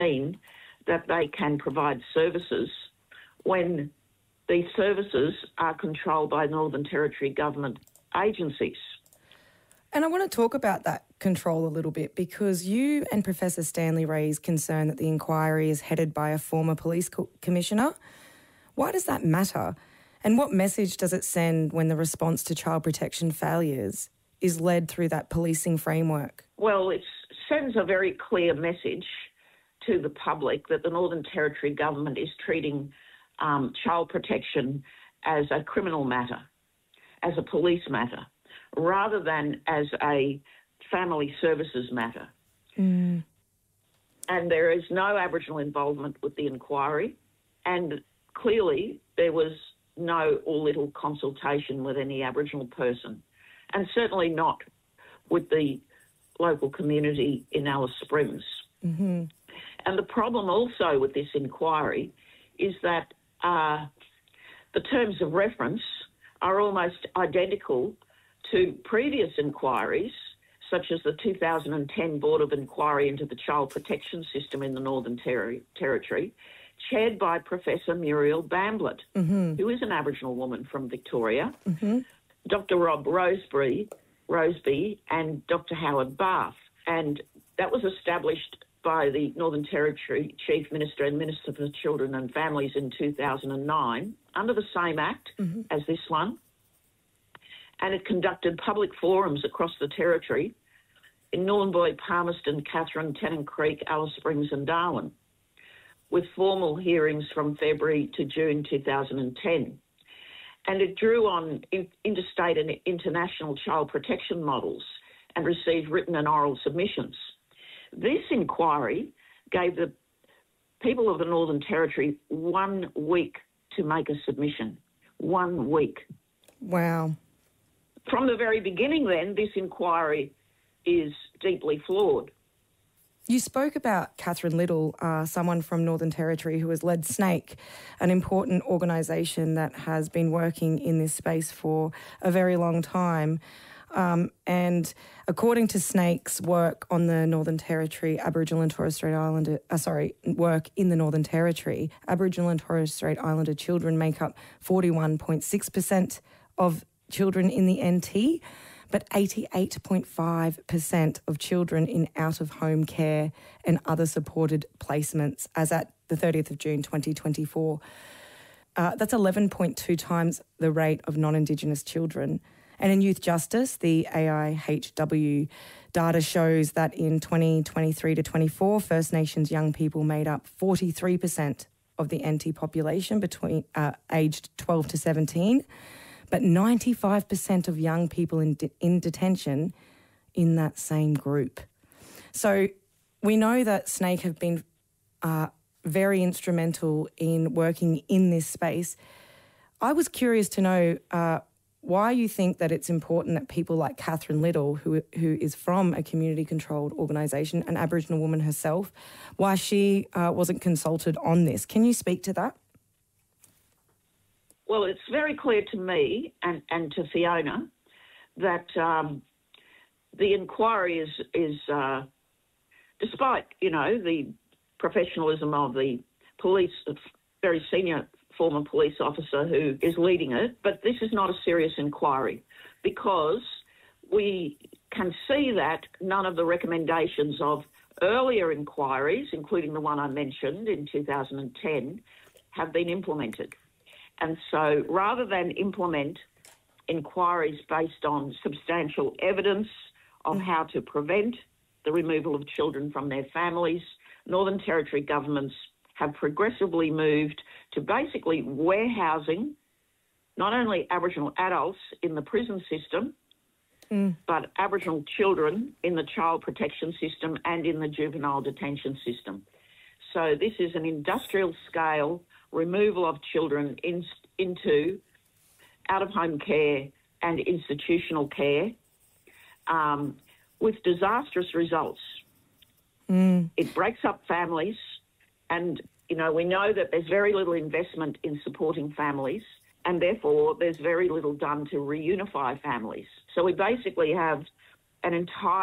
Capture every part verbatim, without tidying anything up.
mean that they can provide services when these services are controlled by Northern Territory government agencies. And I want to talk about that control a little bit, because you and Professor Stanley raise concern that the inquiry is headed by a former police co- commissioner. Why does that matter? And what message does it send when the response to child protection failures is led through that policing framework? Well, it sends a very clear message to the public that the Northern Territory government is treating um, child protection as a criminal matter, as a police matter, rather than as a family services matter. Mm. And there is no Aboriginal involvement with the inquiry, and clearly there was no or little consultation with any Aboriginal person, and certainly not with the local community in Alice Springs. Mm-hmm. And the problem also with this inquiry is that uh, the terms of reference are almost identical to previous inquiries, such as the two thousand ten Board of Inquiry into the Child Protection System in the Northern Ter- Territory, chaired by Professor Muriel Bamblett, mm-hmm. who is an Aboriginal woman from Victoria, mm-hmm. Doctor Rob Roseberry, Roseby and Doctor Howard Bath. And that was established by the Northern Territory Chief Minister and Minister for Children and Families in two thousand nine, under the same Act mm-hmm. as this one. And it conducted public forums across the Territory in Nhulunbuy, Palmerston, Katherine, Tennant Creek, Alice Springs and Darwin, with formal hearings from February to June two thousand ten. And it drew on in- interstate and international child protection models and received written and oral submissions. This inquiry gave the people of the Northern Territory one week to make a submission. One week. Wow. From the very beginning then, this inquiry is deeply flawed. You spoke about Catherine Little, uh, someone from Northern Territory who has led SNAKE, an important organisation that has been working in this space for a very long time. Um, and according to SNAKE's work on the Northern Territory, Aboriginal and Torres Strait Islander, uh, sorry, work in the Northern Territory, Aboriginal and Torres Strait Islander children make up forty-one point six percent of children in the N T, but eighty-eight point five percent of children in out-of-home care and other supported placements as at the thirtieth of June twenty twenty-four. Uh, that's eleven point two times the rate of non-Indigenous children. And in youth justice, the A I H W data shows that in twenty twenty-three to twenty-four, First Nations young people made up forty-three percent of the N T population between uh, aged twelve to seventeen, but ninety-five percent of young people in de- in detention in that same group. So we know that SNAKE have been uh, very instrumental in working in this space. I was curious to know uh, why you think that it's important that people like Catherine Little, who who is from a community-controlled organisation, an Aboriginal woman herself, why she uh, wasn't consulted on this. Can you speak to that? Well, it's very clear to me and, and to Fiona that um, the inquiry is, is uh, despite, you know, the professionalism of the police, a very senior former police officer who is leading it, but this is not a serious inquiry because we can see that none of the recommendations of earlier inquiries, including the one I mentioned in two thousand ten, have been implemented. And so rather than implement inquiries based on substantial evidence of how to prevent the removal of children from their families, Northern Territory governments have progressively moved to basically warehousing not only Aboriginal adults in the prison system, mm. but Aboriginal children in the child protection system and in the juvenile detention system. So this is an industrial scale removal of children in, into out-of-home care and institutional care um, with disastrous results. Mm. It breaks up families and, you know, we know that there's very little investment in supporting families and therefore there's very little done to reunify families. So we basically have an entire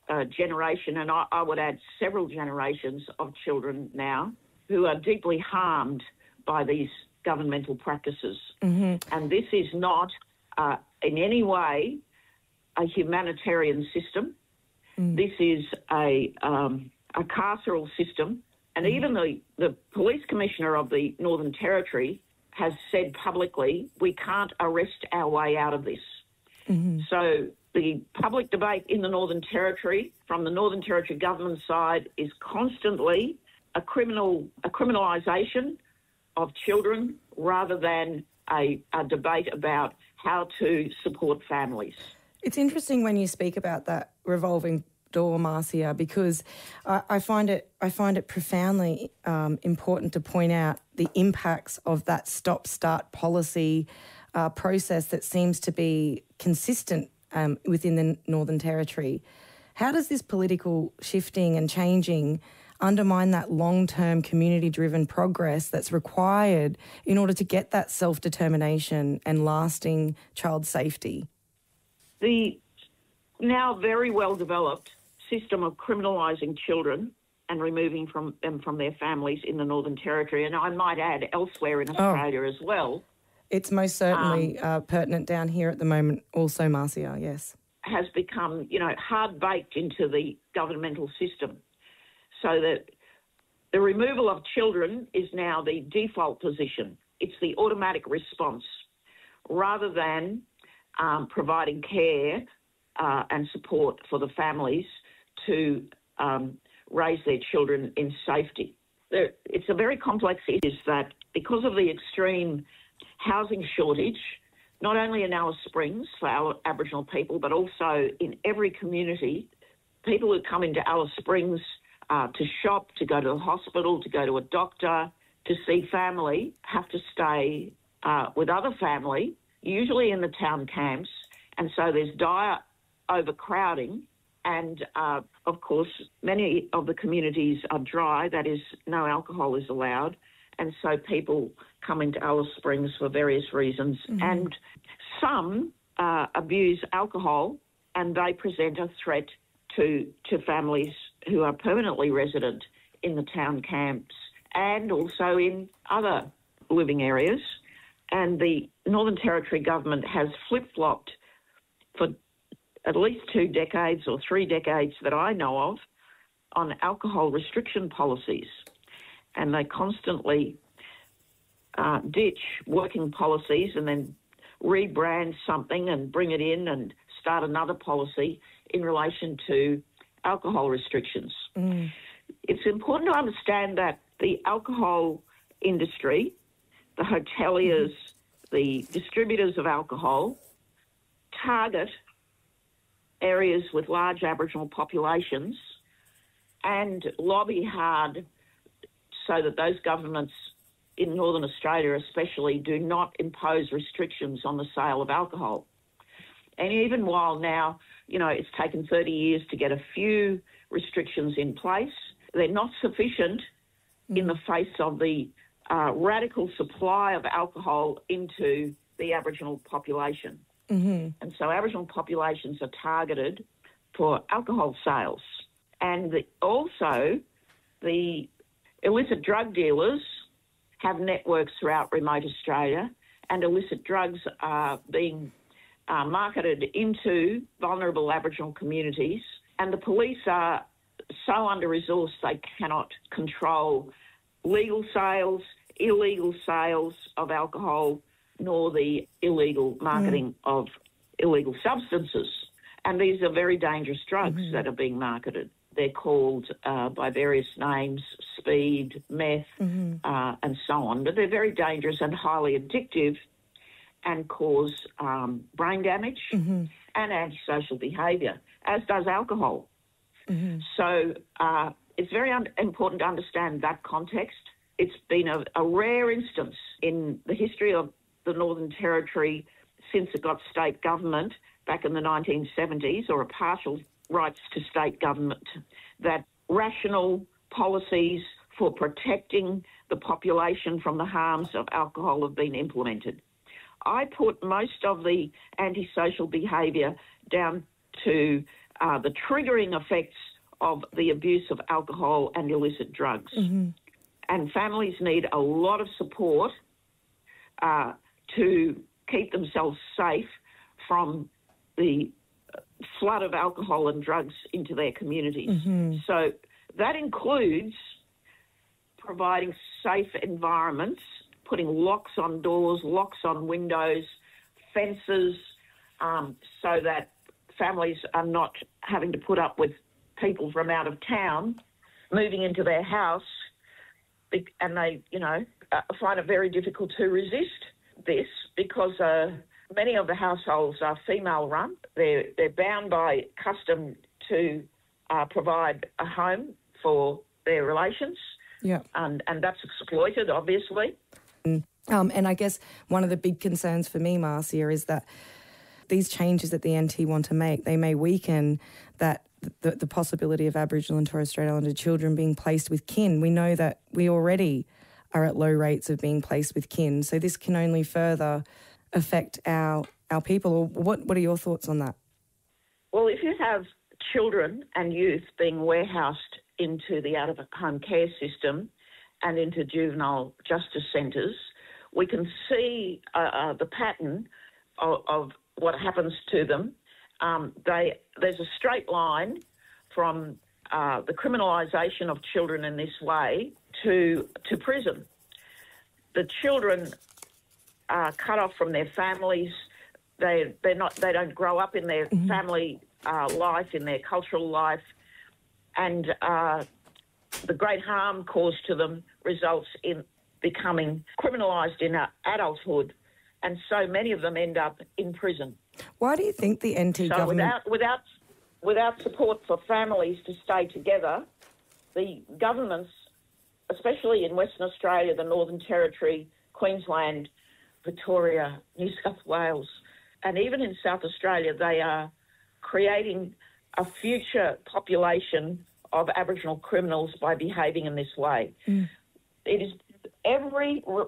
uh, generation, and I, I would add several generations of children now, who are deeply harmed by these governmental practices. Mm-hmm. And this is not uh, in any way a humanitarian system. Mm. This is a, um, a carceral system. And mm. even the, the police commissioner of the Northern Territory has said publicly, we can't arrest our way out of this. Mm-hmm. So the public debate in the Northern Territory from the Northern Territory government side is constantly a criminal, a criminalisation of children rather than a, a debate about how to support families. It's interesting when you speak about that revolving door, Marcia, because I, I find it I find it profoundly um, important to point out the impacts of that stop-start policy uh, process that seems to be consistent um, within the Northern Territory. How does this political shifting and changing undermine that long-term community-driven progress that's required in order to get that self-determination and lasting child safety? The now very well-developed system of criminalising children and removing from them from their families in the Northern Territory, and I might add elsewhere in Australia oh, as well. It's most certainly um, uh, pertinent down here at the moment also, Marcia, yes. Has become, you know, hard-baked into the governmental system, so that the removal of children is now the default position. It's the automatic response, rather than um, providing care uh, and support for the families to um, raise their children in safety. There, it's a very complex issue that because of the extreme housing shortage, not only in Alice Springs for our Aboriginal people, but also in every community, people who come into Alice Springs uh, to shop, to go to the hospital, to go to a doctor, to see family, have to stay uh, with other family, usually in the town camps. And so there's dire overcrowding. And, uh, of course, many of the communities are dry, that is, no alcohol is allowed. And so people come into Alice Springs for various reasons. Mm-hmm. And some uh, abuse alcohol, and they present a threat to, to families who are permanently resident in the town camps and also in other living areas. And the Northern Territory government has flip-flopped for at least two decades or three decades that I know of on alcohol restriction policies. And they constantly uh, ditch working policies and then rebrand something and bring it in and start another policy in relation to alcohol restrictions. Mm. It's important to understand that the alcohol industry, the hoteliers, mm-hmm. the distributors of alcohol, target areas with large Aboriginal populations and lobby hard so that those governments in Northern Australia especially do not impose restrictions on the sale of alcohol. And even while now, you know, it's taken thirty years to get a few restrictions in place, they're not sufficient mm. in the face of the uh, radical supply of alcohol into the Aboriginal population. Mm-hmm. And so Aboriginal populations are targeted for alcohol sales. And the, also the illicit drug dealers have networks throughout remote Australia, and illicit drugs are being uh, marketed into vulnerable Aboriginal communities, and the police are so under-resourced they cannot control legal sales, illegal sales of alcohol, nor the illegal marketing mm. of illegal substances. And these are very dangerous drugs mm-hmm. that are being marketed. They're called uh, by various names, speed, meth, mm-hmm. uh, and so on. But they're very dangerous and highly addictive and cause um, brain damage mm-hmm. and antisocial behaviour, as does alcohol. Mm-hmm. So uh, it's very un- important to understand that context. It's been a, a rare instance in the history of the Northern Territory since it got state government back in the nineteen seventies, or a partial rights to state government, that rational policies for protecting the population from the harms of alcohol have been implemented. I put most of the antisocial behaviour down to uh, the triggering effects of the abuse of alcohol and illicit drugs. Mm-hmm. And families need a lot of support uh, to keep themselves safe from the flood of alcohol and drugs into their communities. Mm-hmm. So that includes providing safe environments, putting locks on doors, locks on windows, fences, um, so that families are not having to put up with people from out of town moving into their house, and they, you know, uh, find it very difficult to resist this because uh, many of the households are female-run. They're, they're bound by custom to uh, provide a home for their relations, yeah, and, and that's exploited, obviously. Mm. Um, and I guess one of the big concerns for me, Marcia, is that these changes that the N T want to make, they may weaken that the, the possibility of Aboriginal and Torres Strait Islander children being placed with kin. We know that we already are at low rates of being placed with kin, so this can only further affect our our people. What what are your thoughts on that? Well, if you have children and youth being warehoused into the out-of-home care system and into juvenile justice centres, we can see uh, uh, the pattern of, of what happens to them. Um, they there's a straight line from uh, the criminalisation of children in this way to to prison. The children are cut off from their families. They they're not they don't grow up in their mm-hmm. family uh, life, in their cultural life, and uh, the great harm caused to them results in becoming criminalised in adulthood, and so many of them end up in prison. Why do you think the N T so government... without without without support for families to stay together, the governments, especially in Western Australia, the Northern Territory, Queensland, Victoria, New South Wales, and even in South Australia, they are creating a future population of Aboriginal criminals by behaving in this way. Mm. It is every re-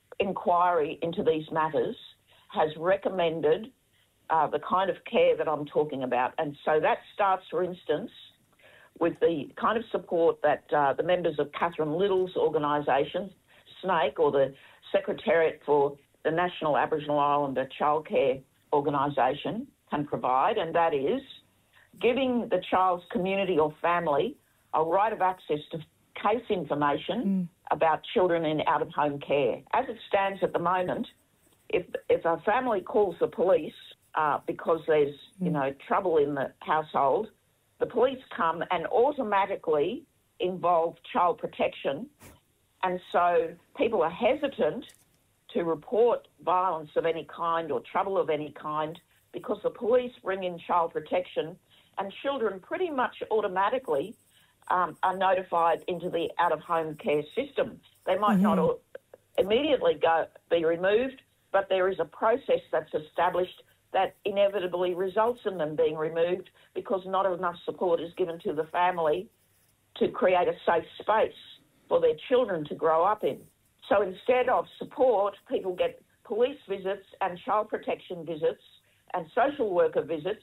inquiry into these matters has recommended uh, the kind of care that I'm talking about. And so that starts, for instance, with the kind of support that uh, the members of Catherine Little's organisation, SNAKE, or the Secretariat for the National Aboriginal Islander Childcare Organisation, can provide, and that is giving the child's community or family a right of access to case information mm. about children in out-of-home care. As it stands at the moment, if if a family calls the police uh, because there's, mm. you know, trouble in the household, the police come and automatically involve child protection, and so people are hesitant to report violence of any kind or trouble of any kind because the police bring in child protection, and children pretty much automatically um, are notified into the out-of-home care system. They might mm-hmm. not immediately go be removed, but there is a process that's established that inevitably results in them being removed because not enough support is given to the family to create a safe space for their children to grow up in. So instead of support, people get police visits and child protection visits and social worker visits,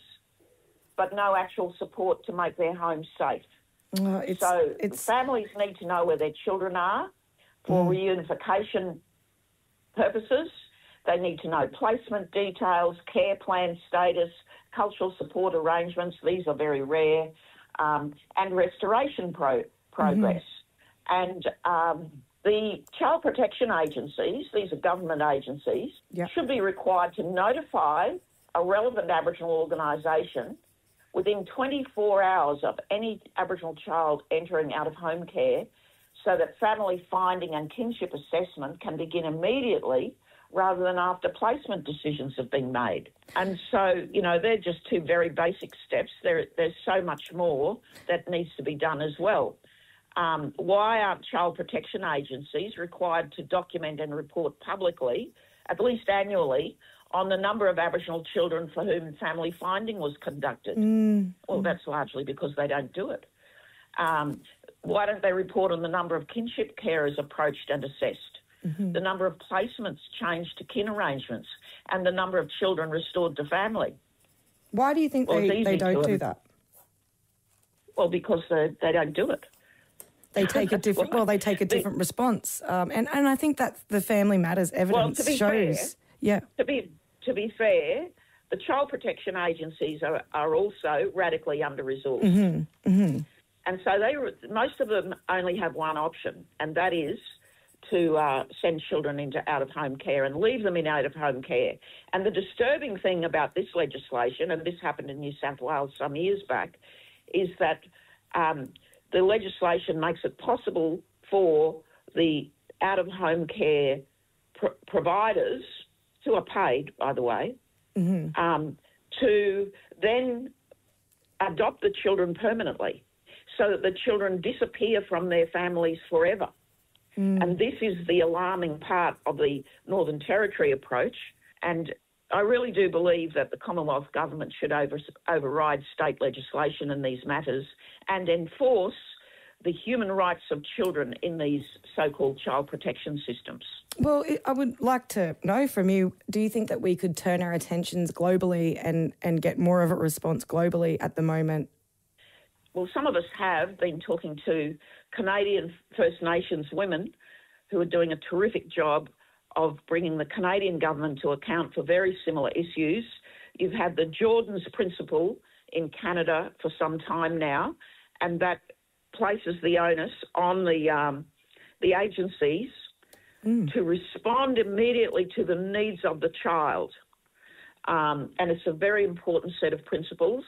but no actual support to make their homes safe. Uh, it's, so it's... families need to know where their children are for mm. reunification purposes. They need to know placement details, care plan status, cultural support arrangements. These are very rare, um, and restoration pro- progress. Mm-hmm. And um, the child protection agencies, these are government agencies, yep. should be required to notify a relevant Aboriginal organisation within twenty-four hours of any Aboriginal child entering out-of-home care so that family finding and kinship assessment can begin immediately rather than after placement decisions have been made. And so, you know, they're just two very basic steps. There, there's so much more that needs to be done as well. Um, why aren't child protection agencies required to document and report publicly, at least annually, on the number of Aboriginal children for whom family finding was conducted? Mm. Well, that's largely because they don't do it. Um, why don't they report on the number of kinship carers approached and assessed, mm-hmm. the number of placements changed to kin arrangements, and the number of children restored to family? Why do you think well, they, they don't do that? Well, because they, they don't do it. They take a different. Well, they take a different response, um, and and I think that the Family Matters evidence well, to be shows. Fair, yeah. To be to be fair, the child protection agencies are are also radically under-resourced, mm-hmm. Mm-hmm. and so they most of them only have one option, and that is to uh, send children into out-of-home care and leave them in out-of-home care. And the disturbing thing about this legislation, and this happened in New South Wales some years back, is that um, the legislation makes it possible for the out-of-home care pr- providers, who are paid, by the way, mm-hmm. um, to then adopt the children permanently so that the children disappear from their families forever. Mm. And this is the alarming part of the Northern Territory approach. And I really do believe that the Commonwealth Government should over, override state legislation in these matters and enforce the human rights of children in these so-called child protection systems. Well, I would like to know from you, do you think that we could turn our attentions globally and, and get more of a response globally at the moment? Well, some of us have been talking to Canadian First Nations women who are doing a terrific job of bringing the Canadian government to account for very similar issues. You've had the Jordan's Principle in Canada for some time now, and that places the onus on the um, the agencies mm. to respond immediately to the needs of the child. Um, and it's a very important set of principles.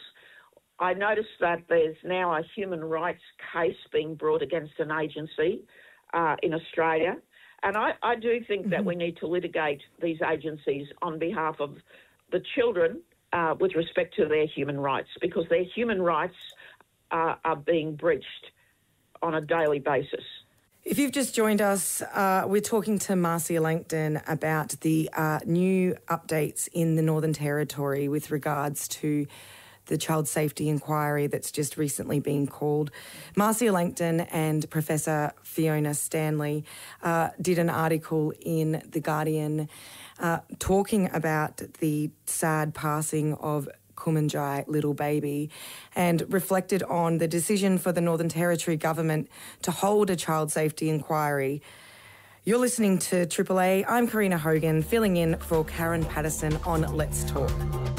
I noticed that there's now a human rights case being brought against an agency uh, in Australia. And I, I do think mm-hmm. that we need to litigate these agencies on behalf of the children uh, with respect to their human rights, because their human rights uh, are being breached on a daily basis. If you've just joined us, uh, we're talking to Marcia Langton about the uh, new updates in the Northern Territory with regards to the child safety inquiry that's just recently been called. Marcia Langton and Professor Fiona Stanley uh, did an article in The Guardian uh, talking about the sad passing of Kumanjai Little Baby and reflected on the decision for the Northern Territory government to hold a child safety inquiry. You're listening to Triple A. I'm Karina Hogan, filling in for Karen Patterson on Let's Talk.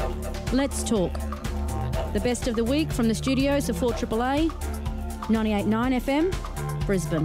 Let's Talk. The best of the week from the studios of four Triple A, ninety-eight point nine F M, Brisbane.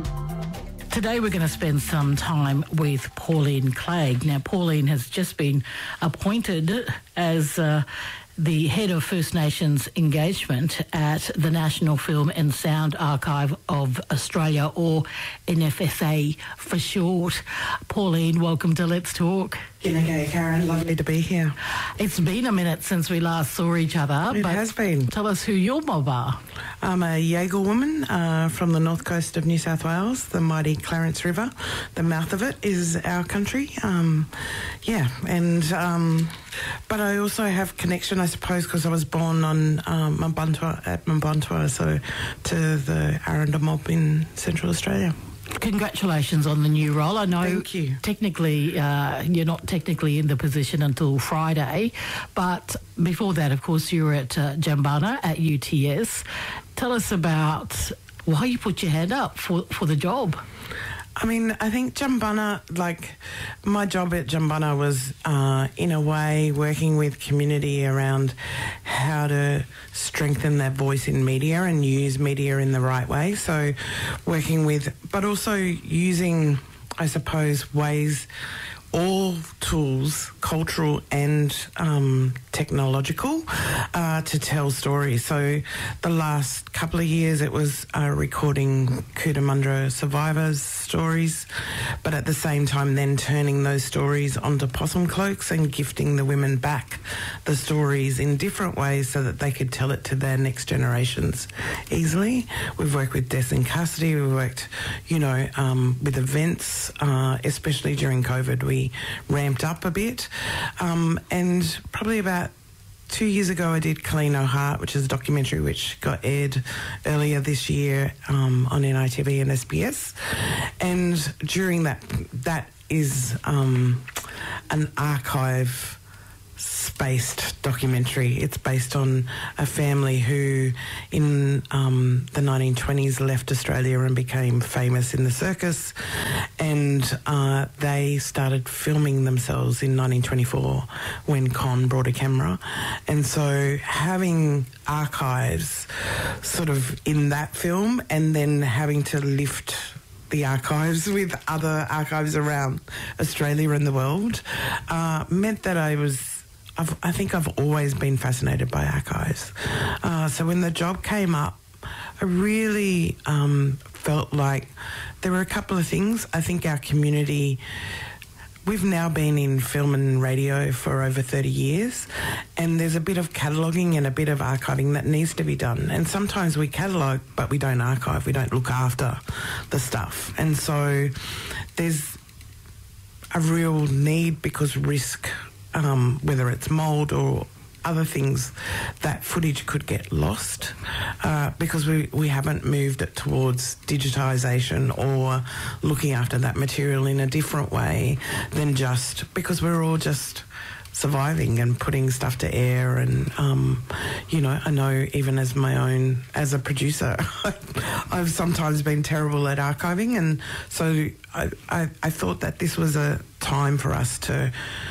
Today we're going to spend some time with Pauline Clegg. Now, Pauline has just been appointed as uh, the head of First Nations engagement at the National Film and Sound Archive of Australia, or N F S A for short. Pauline, welcome to Let's Talk. G'day, Karen. Lovely to be here. It's been a minute since we last saw each other. It but has been. Tell us who your mob are. I'm a Yagle woman uh, from the north coast of New South Wales, the mighty Clarence River. The mouth of it is our country. Um, yeah, and um, but I also have connection, I suppose, because I was born on um, Mambuntua, at Mambuntua, so to the Aranda mob in Central Australia. Congratulations on the new role. I know Thank you. technically uh, you're not technically in the position until Friday, but before that, of course, you were at uh, Jambana at U T S. Tell us about why you put your hand up for, for the job. I mean, I think Jambana, like, my job at Jambana was, uh, in a way, working with community around how to strengthen their voice in media and use media in the right way. So working with, but also using, I suppose, ways, all tools, cultural and um, technological, uh, to tell stories. So the last couple of years it was uh, recording Cootamundra survivors' stories, but at the same time then turning those stories onto possum cloaks and gifting the women back the stories in different ways so that they could tell it to their next generations easily. We've worked with Death in Custody, we've worked, you know, um, with events, uh, especially during COVID. We ramped up a bit, um, and probably about two years ago I did Colleen O'Hart, which is a documentary which got aired earlier this year um, on N I T V and S B S, and during that, that is um, an archive spaced documentary. It's based on a family who in um, the nineteen twenties left Australia and became famous in the circus, and uh, they started filming themselves in nineteen twenty-four when Con brought a camera. And so having archives sort of in that film and then having to lift the archives with other archives around Australia and the world uh, meant that I was I've, I think I've always been fascinated by archives. Uh, so when the job came up, I really um, felt like there were a couple of things. I think our community, we've now been in film and radio for over thirty years, and there's a bit of cataloguing and a bit of archiving that needs to be done. And um, we catalogue, but we don't archive. We don't look after the stuff. And so there's a real need because risk, Um, whether it's mould or other things, that footage could get lost uh, because we, we haven't moved it towards digitisation or looking after that material in a different way than just because we're all just surviving and putting stuff to air. And, um, you know, I know even as my own, as a producer, I've sometimes been terrible at archiving. And so I, I, I thought that this was a time for us to,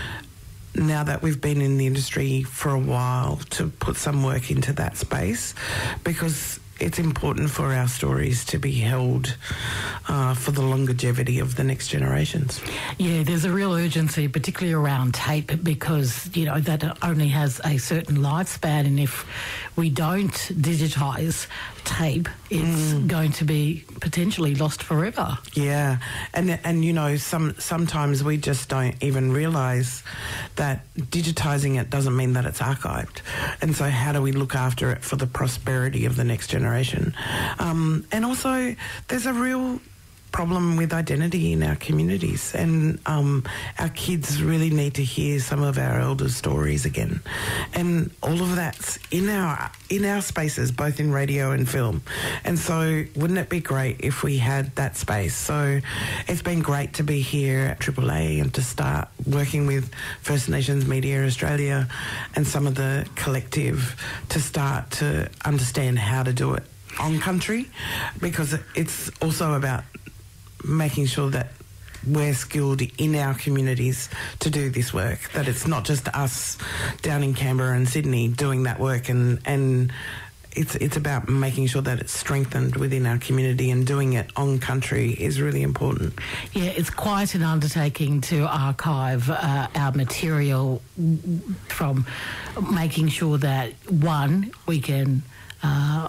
now that we've been in the industry for a while, to put some work into that space, because it's important for our stories to be held uh, for the longevity of the next generations. Yeah, there's a real urgency, particularly around tape, because, you know, that only has a certain lifespan, and if we don't digitise tape, it's mm. going to be potentially lost forever. Yeah, and and you know, some sometimes we just don't even realise that digitising it doesn't mean that it's archived, and so how do we look after it for the prosperity of the next generation? Um, and also, there's a real problem with identity in our communities, and um, our kids really need to hear some of our elders' stories again, and all of that's in our in our spaces, both in radio and film. And so wouldn't it be great if we had that space? So it's been great to be here at Triple A and to start working with First Nations Media Australia and some of the collective to start to understand how to do it on country, because it's also about making sure that we're skilled in our communities to do this work, that it's not just us down in Canberra and Sydney doing that work, and and it's it's about making sure that it's strengthened within our community, and doing it on country is really important. Yeah, it's quite an undertaking to archive uh, our material, from making sure that, one, we can Uh,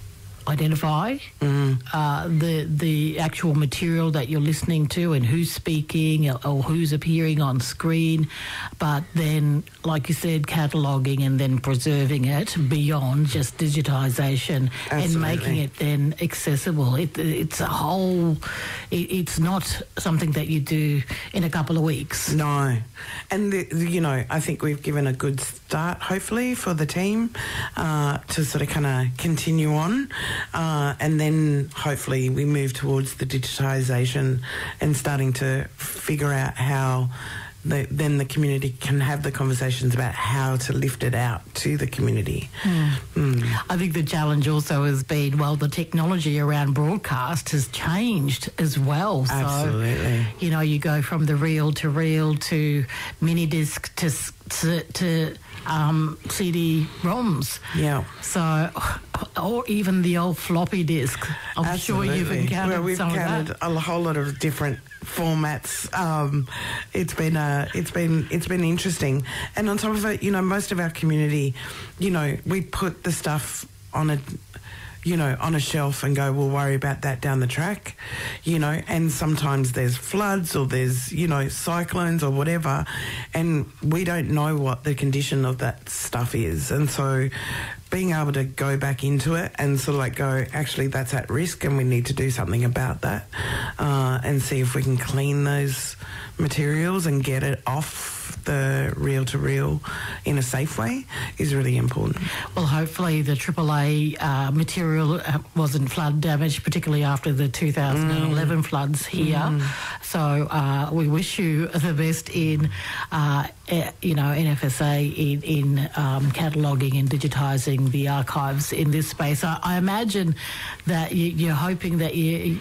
identify mm. uh, the the actual material that you're listening to and who's speaking or, or who's appearing on screen, but then, like you said, cataloguing and then preserving it beyond just digitisation. Absolutely. And making it then accessible. It, it's a whole, it, it's not something that you do in a couple of weeks. No. And, the, the, you know, I think we've given a good start, hopefully, for the team uh, to sort of kind of continue on. Uh, and then hopefully we move towards the digitisation and starting to figure out how the, then the community can have the conversations about how to lift it out to the community. Mm. Mm. I think the challenge also has been, well, the technology around broadcast has changed as well. Absolutely. So, you know, you go from the reel to reel to mini disc to to, to um, C D ROMs. Yeah. So, or even the old floppy disk. I'm Absolutely. sure you've encountered well, we've some encountered of that. a whole lot of different formats. Um, it's been uh, it's been it's been interesting, and on top of it, you know, most of our community, you know, we put the stuff on a, you know, on a shelf and go, we'll worry about that down the track, you know, and sometimes there's floods or there's, you know, cyclones or whatever, and we don't know what the condition of that stuff is. And so being able to go back into it and sort of like go, actually, that's at risk and we need to do something about that, uh, and see if we can clean those materials and get it off the reel-to-reel in a safe way is really important. Well, hopefully the Triple A uh, material uh, wasn't flood damaged, particularly after the two thousand eleven mm. floods here. Mm. So uh, we wish you the best in, uh, you know, N F S A in, in um, cataloguing and digitising the archives in this space. I, I imagine that you, you're hoping that you...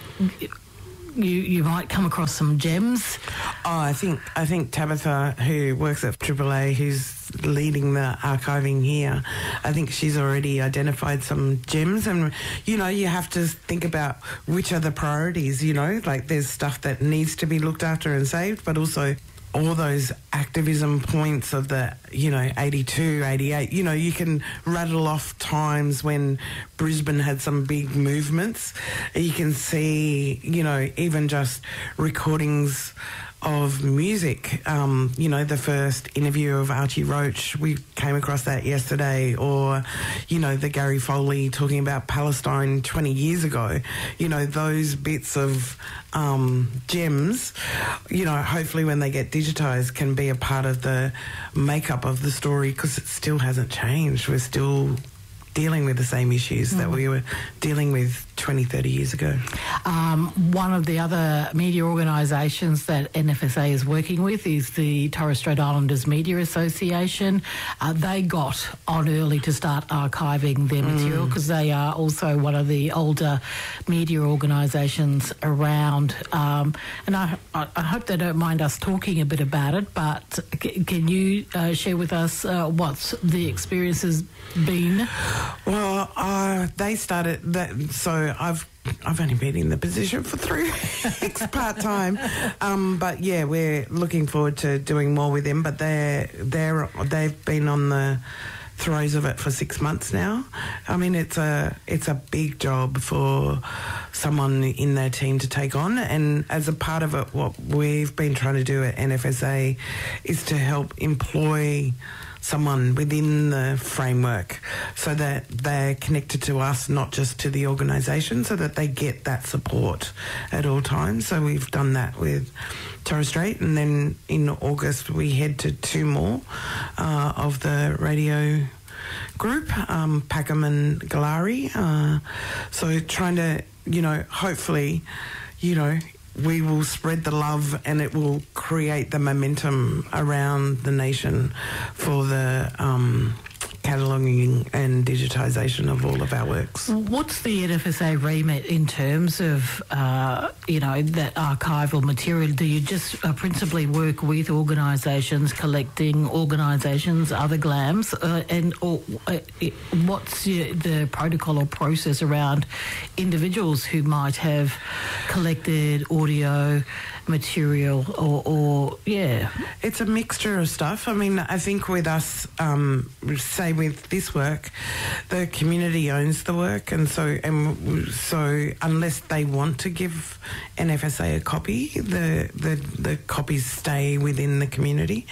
You, you might come across some gems. Oh, I think I think Tabitha, who works at Triple A, who's leading the archiving here, I think she's already identified some gems. And, you know, you have to think about which are the priorities, you know, like there's stuff that needs to be looked after and saved, but also all those activism points of the, you know, eighty-two, eighty-eight, you know, you can rattle off times when Brisbane had some big movements. You can see, you know, even just recordings of music, um, you know, the first interview of Archie Roach, we came across that yesterday, or, you know, the Gary Foley talking about Palestine twenty years ago, you know, those bits of um, gems, you know, hopefully when they get digitised can be a part of the makeup of the story, because it still hasn't changed. We're still dealing with the same issues mm. that we were dealing with twenty, thirty years ago. Um, one of the other media organisations that N F S A is working with is the Torres Strait Islanders Media Association. Uh, they got on early to start archiving their material because mm. they are also one of the older media organisations around. Um, and I, I, I hope they don't mind us talking a bit about it, but c- can you uh, share with us uh, what's the experience has been? Well, uh, they started that, so I've I've only been in the position for three weeks part time, um, but yeah, we're looking forward to doing more with them. But they're they're they've been on the throes of it for six months now. I mean, it's a it's a big job for someone in their team to take on, and as a part of it, what we've been trying to do at N F S A is to help employ someone within the framework so that they're connected to us, not just to the organisation, so that they get that support at all times. So we've done that with Torres Strait, and then in August we head to two more uh, of the radio group, um, Packham and Galari. Uh, so trying to, you know, hopefully, you know, we will spread the love and it will create the momentum around the nation for the um, cataloguing and digitisation of all of our works. What's the N F S A remit in terms of, uh, you know, that archival material? Do you just uh, principally work with organisations, collecting organisations, other GLAMs, uh, and or, uh, what's your, the protocol or process around individuals who might have collected audio material or, or yeah? It's a mixture of stuff. I mean, I think with us, um, say with this work, the community owns the work, and so and so unless they want to give N F S A a copy, the the, the copies stay within the community,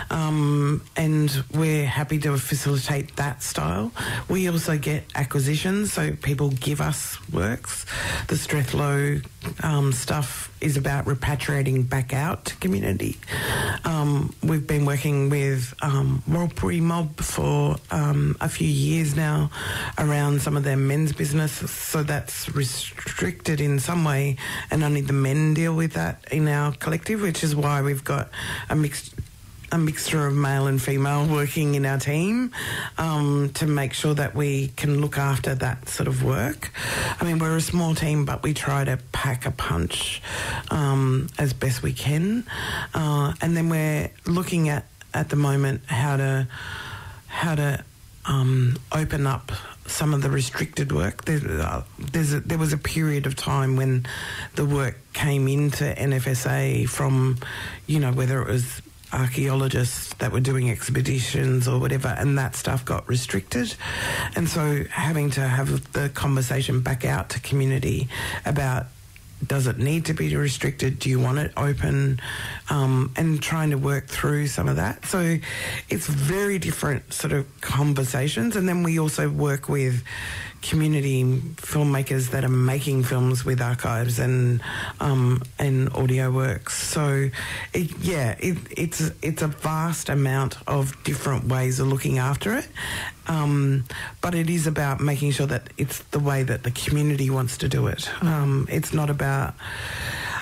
um, and we're happy to facilitate that style. We also get acquisitions, so people give us works. The Strethlow um, stuff is about repatriating back out to community. Um, we've been working with um, Warlpiri Mob for um, a few years now around some of their men's business, so that's restricted in some way, and only the men deal with that in our collective, which is why we've got a mixed a mixture of male and female working in our team um, to make sure that we can look after that sort of work. I mean, we're a small team, but we try to pack a punch um, as best we can. Uh, and then we're looking at, at the moment, how to how to um, open up some of the restricted work. There, uh, there's a, there was a period of time when the work came into N F S A from, you know, whether it was archaeologists that were doing expeditions or whatever, and that stuff got restricted. And so having to have the conversation back out to community about, does it need to be restricted? Do you want it open? Um, and trying to work through some of that. So it's very different sort of conversations. And then we also work with community filmmakers that are making films with archives and um, and audio works. So, it, yeah, it, it's it's a vast amount of different ways of looking after it. Um, but it is about making sure that it's the way that the community wants to do it. Um, it's not about...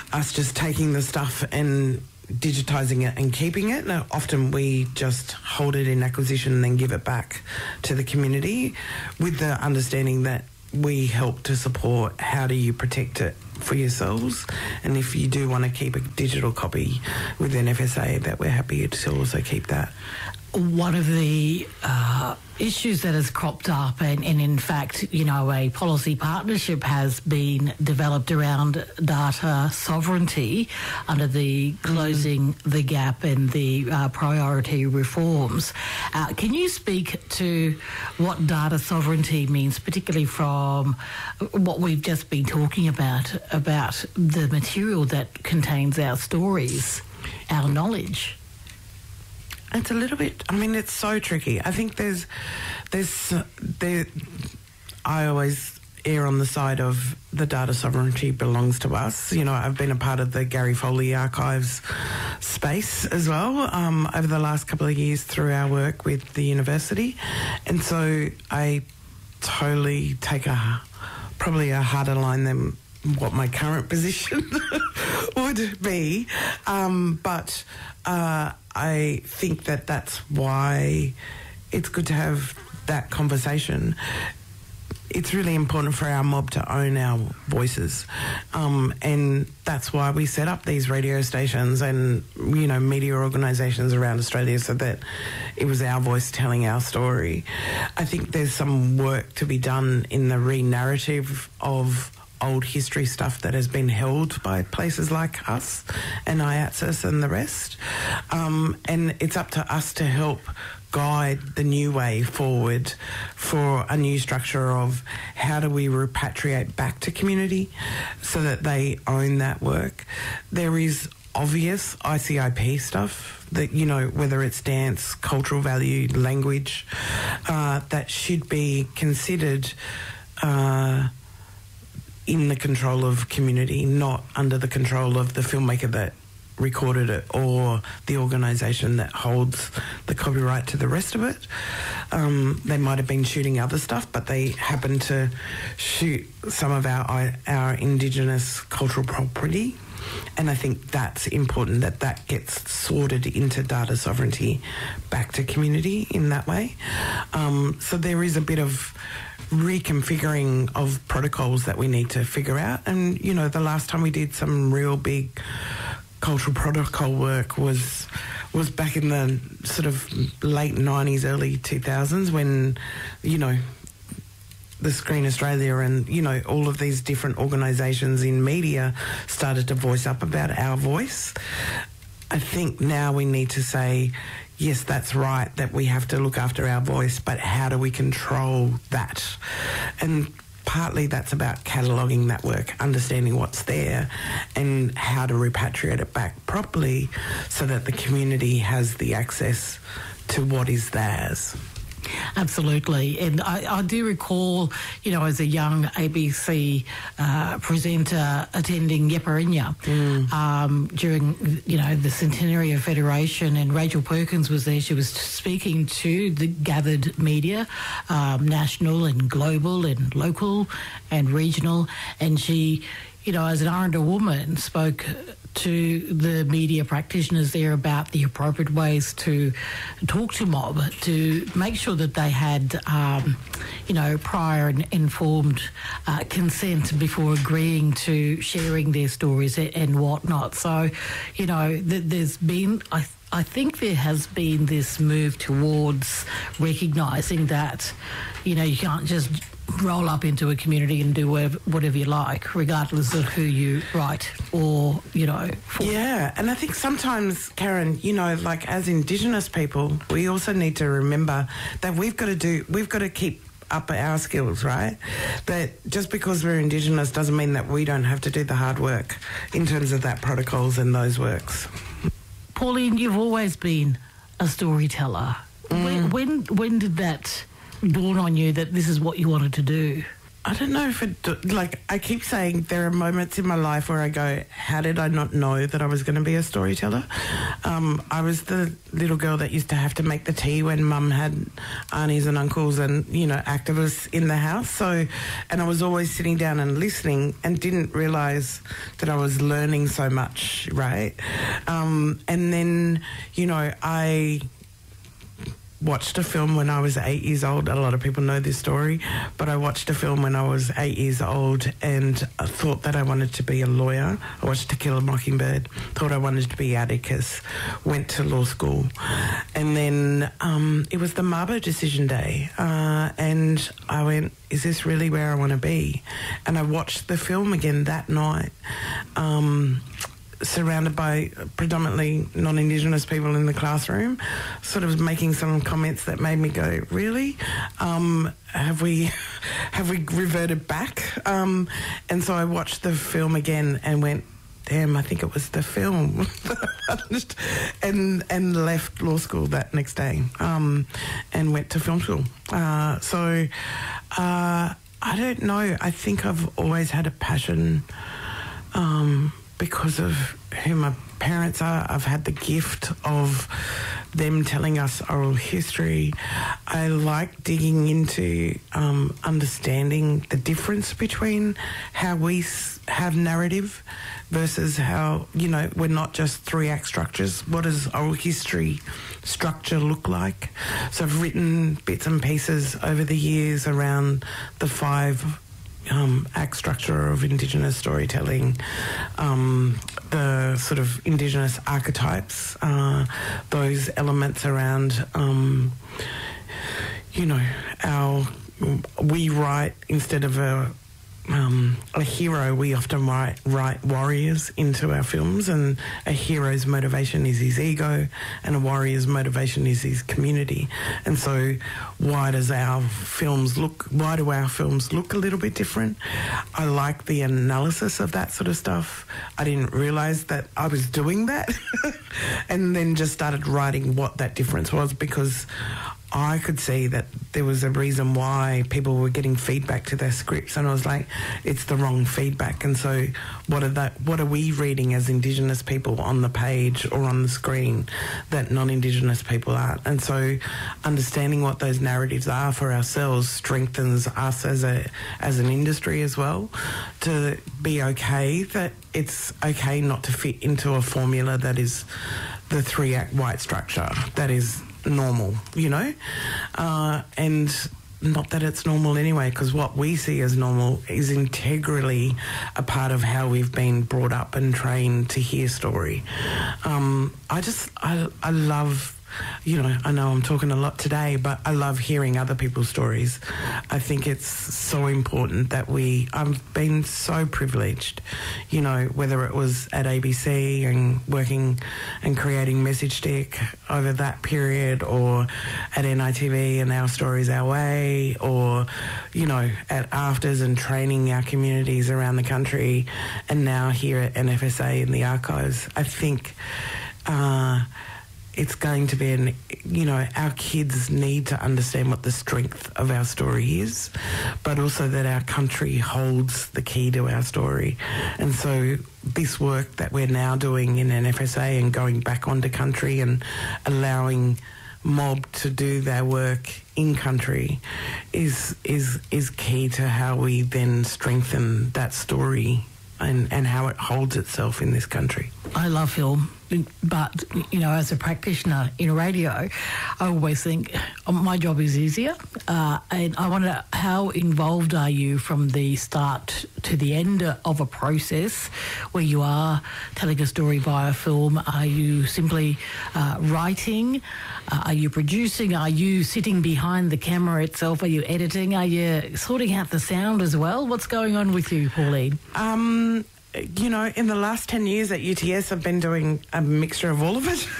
us just taking the stuff and digitising it and keeping it. Now, often we just hold it in acquisition and then give it back to the community with the understanding that we help to support how do you protect it for yourselves, and if you do want to keep a digital copy with an F S A, that we're happy to also keep that. One of the uh, issues that has cropped up, and, and in fact, you know, a policy partnership has been developed around data sovereignty under the Closing mm. the Gap and the uh, priority reforms. Uh, can you speak to what data sovereignty means, particularly from what we've just been talking about, about the material that contains our stories, our knowledge? It's a little bit, I mean, it's so tricky. I think there's, there's, there, I always err on the side of the data sovereignty belongs to us. You know, I've been a part of the Gary Foley Archives space as well um, over the last couple of years through our work with the university. And so I totally take a, probably a harder line than what my current position would be. Um, but uh, I think that that's why it's good to have that conversation. It's really important for our mob to own our voices. Um, and that's why we set up these radio stations and, you know, media organisations around Australia so that it was our voice telling our story. I think there's some work to be done in the re-narrative of old history stuff that has been held by places like us and I A T S I S and the rest. Um, and it's up to us to help guide the new way forward for a new structure of how do we repatriate back to community so that they own that work. There is obvious I C I P stuff that, you know, whether it's dance, cultural value, language, uh, that should be considered uh, in the control of community, not under the control of the filmmaker that recorded it or the organisation that holds the copyright to the rest of it. Um, they might have been shooting other stuff, but they happen to shoot some of our our Indigenous cultural property. And I think that's important that that gets sorted into data sovereignty back to community in that way. Um, so there is a bit of reconfiguring of protocols that we need to figure out. And, you know, the last time we did some real big cultural protocol work was was back in the sort of late nineties, early two thousands when, you know, the Screen Australia and, you know, all of these different organisations in media started to voice up about our voice. I think now we need to say, yes, that's right, that we have to look after our voice, but how do we control that? And partly that's about cataloguing that work, understanding what's there and how to repatriate it back properly so that the community has the access to what is theirs. Absolutely. And I, I do recall, you know, as a young A B C uh, presenter attending Yeparinya mm. um, during, you know, the centenary of Federation, and Rachel Perkins was there. She was speaking to the gathered media, um, national and global and local and regional, and she, you know, as an Aranda woman, spoke to the media practitioners there about the appropriate ways to talk to mob, to make sure that they had, um, you know, prior and informed uh, consent before agreeing to sharing their stories and whatnot. So, you know, th- there's been, I I think there has been this move towards recognising that, you know, you can't just roll up into a community and do whatever, whatever you like, regardless of who you write or, you know. For. Yeah, and I think sometimes, Karen, you know, like as Indigenous people, we also need to remember that we've got to do, we've got to keep up our skills, right? That just because we're Indigenous doesn't mean that we don't have to do the hard work in terms of that protocols and those works. Pauline, you've always been a storyteller. Mm. When, when when did that dawn on you that this is what you wanted to do? I don't know if it, like, I keep saying there are moments in my life where I go, how did I not know that I was going to be a storyteller? Um, I was the little girl that used to have to make the tea when mum had aunties and uncles and, you know, activists in the house. So, and I was always sitting down and listening and didn't realise that I was learning so much, right? Um, and then, you know, I watched a film when I was eight years old. A lot of people know this story, but I watched a film when I was eight years old and I thought that I wanted to be a lawyer. I watched To Kill a Mockingbird, thought I wanted to be Atticus, went to law school. And then um, it was the Mabo decision day uh, and I went, is this really where I want to be? And I watched the film again that night. Um, surrounded by predominantly non-Indigenous people in the classroom, sort of making some comments that made me go, really? Um, have we have we reverted back? Um, and so I watched the film again and went, damn, I think it was the film. and and left law school that next day um, and went to film school. Uh, so uh, I don't know. I think I've always had a passion um, because of who my parents are. I've had the gift of them telling us oral history. I like digging into um, understanding the difference between how we s- have narrative versus how, you know, we're not just three-act structures. What does oral history structure look like? So I've written bits and pieces over the years around the five Um, act structure of Indigenous storytelling, um, the sort of Indigenous archetypes, uh, those elements around, um, you know, our, we write instead of a, um, a hero, we often write, write warriors into our films, and a hero's motivation is his ego and a warrior's motivation is his community. And so why does our films look, why do our films look a little bit different? I like the analysis of that sort of stuff. I didn't realise that I was doing that and then just started writing what that difference was, because I could see that there was a reason why people were getting feedback to their scripts, and I was like, it's the wrong feedback. And so what are that, what are we reading as Indigenous people on the page or on the screen that non-Indigenous people aren't? And so understanding what those narratives are for ourselves strengthens us as a as an industry as well, to be okay that it's okay not to fit into a formula that is the three-act white structure that is normal, you know, uh, and not that it's normal anyway, because what we see as normal is integrally a part of how we've been brought up and trained to hear story. Um, I just, I, I love, you know, I know I'm talking a lot today, but I love hearing other people's stories. I think it's so important that we, I've been so privileged, you know, whether it was at A B C and working and creating Message Stick over that period, or at N I T V and Our Stories Our Way, or, you know, at Afters and training our communities around the country, and now here at N F S A in the archives. I think uh, it's going to be, an, you know, our kids need to understand what the strength of our story is, but also that our country holds the key to our story. And so this work that we're now doing in N F S A and going back onto country and allowing mob to do their work in country is is is key to how we then strengthen that story and, and how it holds itself in this country. I love film, but, you know, as a practitioner in radio, I always think oh, my job is easier. Uh, and I wonder, how involved are you from the start to the end of a process where you are telling a story via film? Are you simply uh, writing? Uh, are you producing? Are you sitting behind the camera itself? Are you editing? Are you sorting out the sound as well? What's going on with you, Pauline? Um... You know, in the last ten years at U T S, I've been doing a mixture of all of it.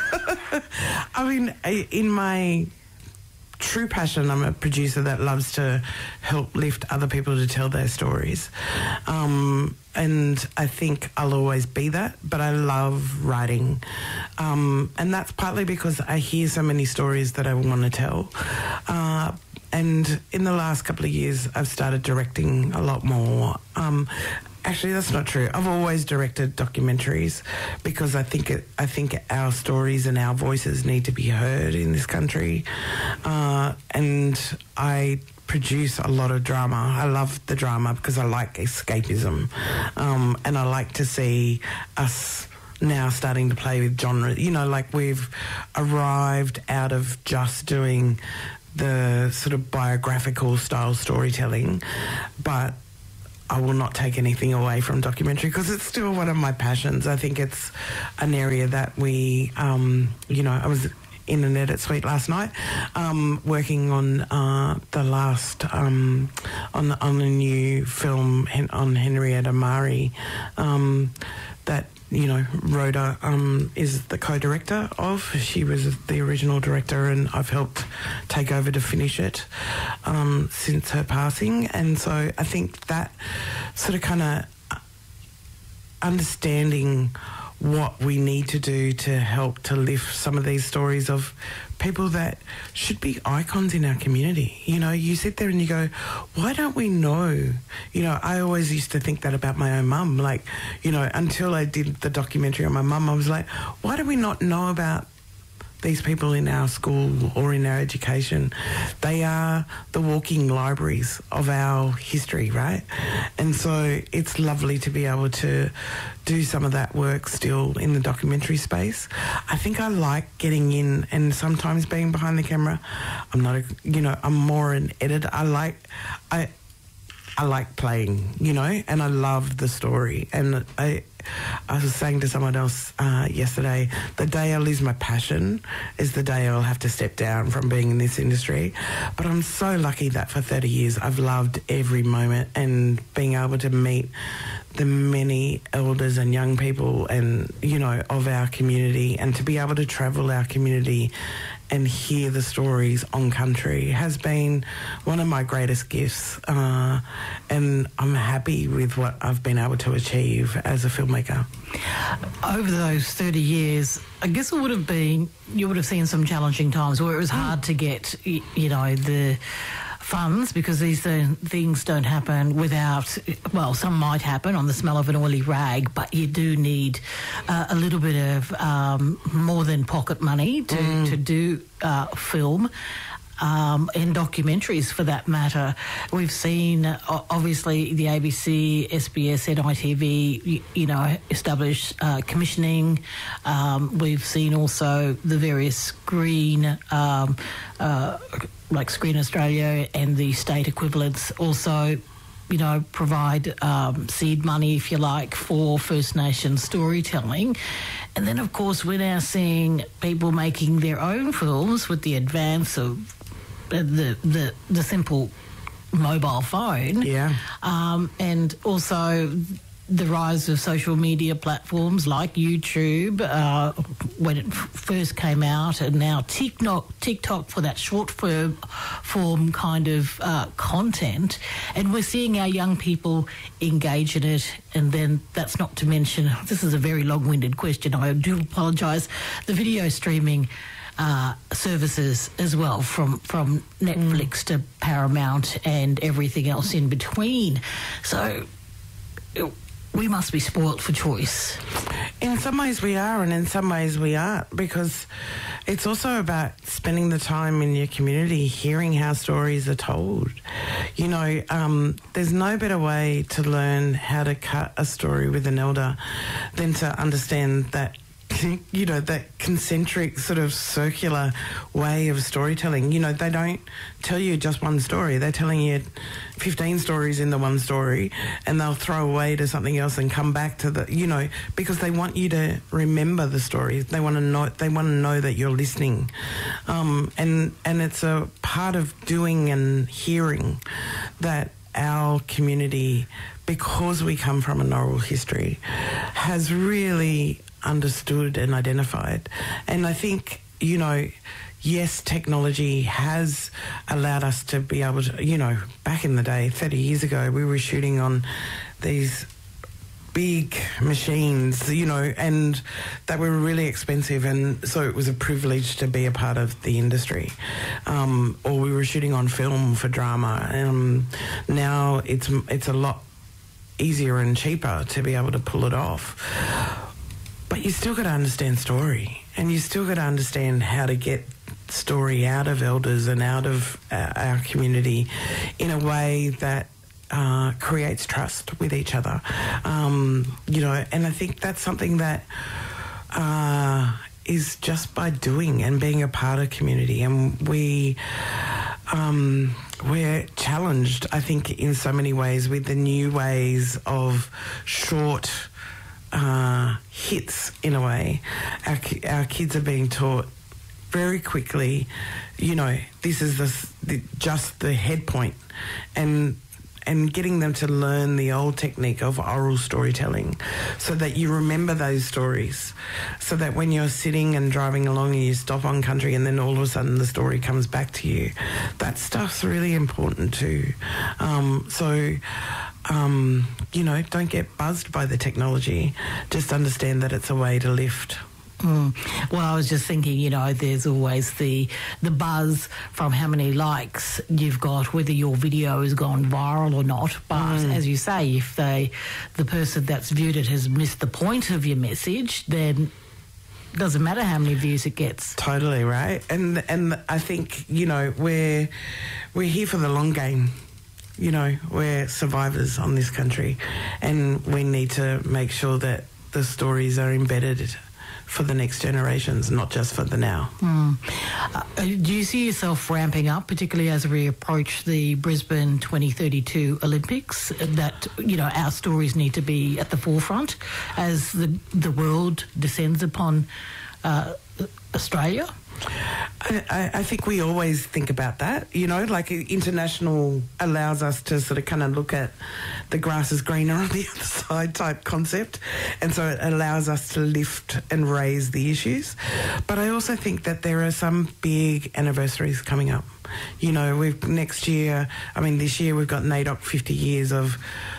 I mean, in my true passion, I'm a producer that loves to help lift other people to tell their stories. Um, and I think I'll always be that, but I love writing. Um, and that's partly because I hear so many stories that I want to tell. Uh, and in the last couple of years, I've started directing a lot more. Um, actually, that's not true. I've always directed documentaries because I think it, I think our stories and our voices need to be heard in this country. Uh, and I produce a lot of drama. I love the drama because I like escapism, um, and I like to see us now starting to play with genre. You know, like we've arrived out of just doing the sort of biographical style storytelling, but I will not take anything away from documentary because it's still one of my passions. I think it's an area that we, um, you know, I was in an edit suite last night um, working on uh, the last, um, on, on a new film on Henrietta Mari um, that, you know, Rhoda um, is the co-director of. She was the original director and I've helped take over to finish it um, since her passing. And so I think that sort of kind of understanding what we need to do to help to lift some of these stories of people that should be icons in our community. You know, you sit there and you go, why don't we know? You know, I always used to think that about my own mum. Like, you know, until I did the documentary on my mum, I was like, why do we not know about these people in our school or in our education? They are the walking libraries of our history, right? And so it's lovely to be able to do some of that work still in the documentary space. I think I like getting in and sometimes being behind the camera. I'm not a, you know, I'm more an editor. I like, I, I like playing, you know, and I love the story. And I, I was saying to someone else uh, yesterday, the day I lose my passion is the day I'll have to step down from being in this industry. But I'm so lucky that for thirty years I've loved every moment and being able to meet the many elders and young people and, you know, of our community, and to be able to travel our community and hear the stories on country has been one of my greatest gifts. Uh, and I'm happy with what I've been able to achieve as a filmmaker. Over those thirty years, I guess it would have been, you would have seen some challenging times where it was hard to get, you know, the funds, because these things don't happen without, well, some might happen on the smell of an oily rag, but you do need uh, a little bit of um, more than pocket money to, mm. to do uh, film. Um, and documentaries for that matter. We've seen, uh, obviously, the A B C, S B S, N I T V, you, you know, establish uh, commissioning. Um, we've seen also the various screen, um, uh, like Screen Australia and the state equivalents also, you know, provide um, seed money, if you like, for First Nations storytelling. And then, of course, we're now seeing people making their own films with the advance of the the the simple mobile phone, yeah, um, and also the rise of social media platforms like YouTube uh, when it f- first came out, and now TikTok, TikTok for that short form, form kind of uh, content, and we're seeing our young people engage in it. And then that's not to mention, this is a very long-winded question, I do apologise, the video streaming Uh, services as well, from from Netflix mm. to Paramount and everything else in between. So we must be spoilt for choice. In some ways we are, and in some ways we aren't, because it's also about spending the time in your community hearing how stories are told. You know, um, there's no better way to learn how to cut a story with an elder than to understand that, you know, that concentric sort of circular way of storytelling. You know, they don't tell you just one story. They're telling you fifteen stories in the one story, and they'll throw away to something else and come back to the, you know, because they want you to remember the story. They want to know, they want to know that you're listening. Um, and, and it's a part of doing and hearing that our community, because we come from an oral history, has really understood and identified. And I think, you know, yes, technology has allowed us to be able to, you know, back in the day, thirty years ago, we were shooting on these big machines, you know, and they were really expensive, and so it was a privilege to be a part of the industry. Um, or we were shooting on film for drama. Um, now it's it's a lot easier and cheaper to be able to pull it off. But you still got to understand story, and you still got to understand how to get story out of elders and out of uh, our community in a way that uh, creates trust with each other. Um, you know, and I think that's something that uh, is just by doing and being a part of community. And we, um, we're challenged, I think, in so many ways with the new ways of short uh, hits, in a way. Our, our kids are being taught very quickly, you know, this is the, the just the head point, and and getting them to learn the old technique of oral storytelling so that you remember those stories, so that when you're sitting and driving along and you stop on country and then all of a sudden the story comes back to you. That stuff's really important too. Um, so, um, you know, don't get buzzed by the technology. Just understand that it's a way to lift. Mm. Well, I was just thinking, you know, there's always the the buzz from how many likes you've got, whether your video has gone viral or not. But mm. as you say, if they, the person that's viewed it has missed the point of your message, then it doesn't matter how many views it gets. Totally, right? And and I think, you know, we're we're here for the long game. You know, we're survivors on this country, and we need to make sure that the stories are embedded for the next generations, not just for the now. Mm. Uh, do you see yourself ramping up, particularly as we approach the Brisbane twenty thirty-two Olympics, that, you know, our stories need to be at the forefront as the, the world descends upon uh, Australia? I, I think we always think about that, you know, like international allows us to sort of kind of look at the grass is greener on the other side type concept, and so it allows us to lift and raise the issues. But I also think that there are some big anniversaries coming up. You know, we've next year, I mean this year we've got NAIDOC fifty years of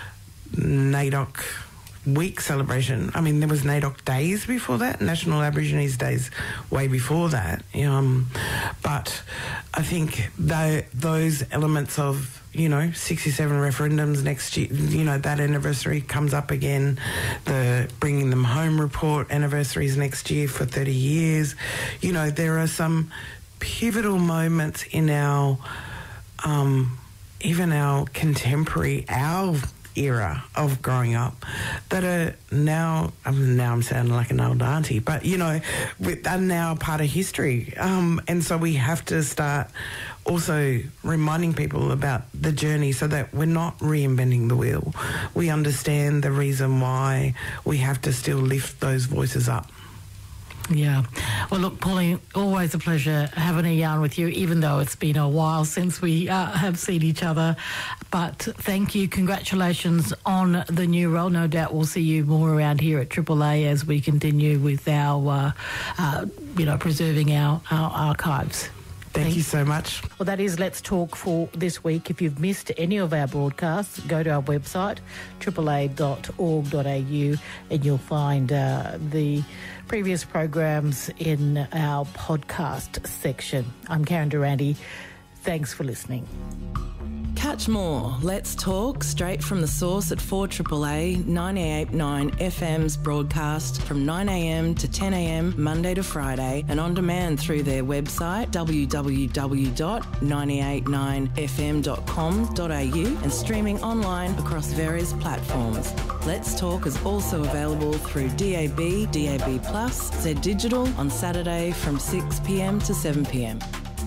NAIDOC week celebration. I mean, there was NAIDOC Days before that, National Aborigines Days way before that. Um, but I think tho- those elements of, you know, sixty-seven referendums next year, you know, that anniversary comes up again. The Bringing Them Home report anniversaries next year for thirty years. You know, there are some pivotal moments in our, um, even our contemporary, our era of growing up that are now, I mean, now I'm sounding like an old auntie, but, you know, are now part of history. Um, and so we have to start also reminding people about the journey so that we're not reinventing the wheel. We understand the reason why we have to still lift those voices up. Yeah. Well, look, Pauline, always a pleasure having a yarn with you, even though it's been a while since we uh, have seen each other. But thank you. Congratulations on the new role. No doubt we'll see you more around here at Triple A as we continue with our, uh, uh, you know, preserving our, our archives. Thank, Thank you so much. Well, that is Let's Talk for this week. If you've missed any of our broadcasts, go to our website, triple a dot org dot a u, and you'll find uh, the previous programs in our podcast section. I'm Karen Durante. Thanks for listening. Catch more Let's Talk straight from the source at four triple A ninety-eight point nine F M's broadcast from nine a m to ten a m Monday to Friday, and on demand through their website w w w dot ninety-eight nine f m dot com dot a u and streaming online across various platforms. Let's Talk is also available through D A B, D A B plus, Z Digital on Saturday from six p m to seven p m.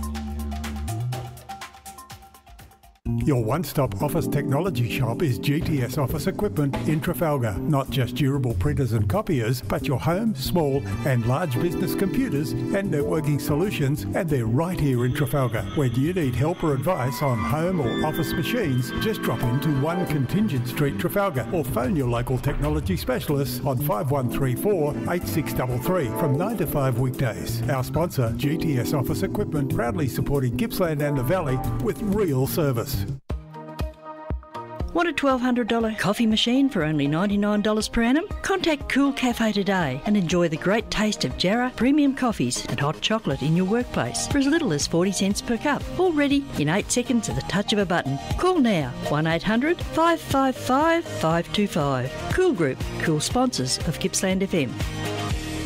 Your one-stop office technology shop is G T S Office Equipment in Trafalgar. Not just durable printers and copiers, but your home, small and large business computers and networking solutions, and they're right here in Trafalgar. When you need help or advice on home or office machines, just drop into one Contingent Street, Trafalgar, or phone your local technology specialists on five one three four, eight six three three from nine to five weekdays. Our sponsor, G T S Office Equipment, proudly supporting Gippsland and the Valley with real service. Want a twelve hundred dollars coffee machine for only ninety-nine dollars per annum? Contact Cool Cafe today and enjoy the great taste of Jarrah premium coffees and hot chocolate in your workplace for as little as forty cents per cup. All ready in eight seconds at the touch of a button. Call now, one eight hundred, five five five, five two five. Cool Group, cool sponsors of Gippsland F M.